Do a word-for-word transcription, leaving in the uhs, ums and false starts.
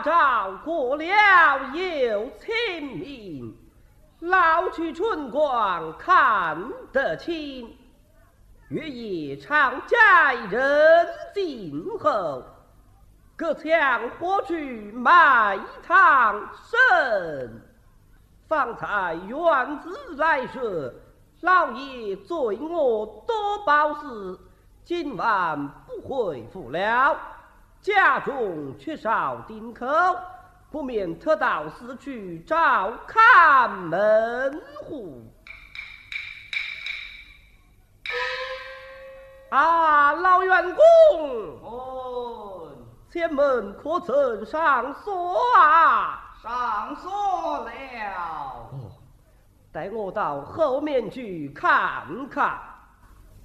诏过了有清明，老去春光看得清。月夜长斋人静后，隔墙或去埋堂生。方才院子来说，老爷罪我多报事，今晚不回府了。家中缺少丁口，不免特到寺去照看门户。啊，老员工， 哦， 前门可曾上锁啊？ 上锁了。 哦，带我到后面去看看。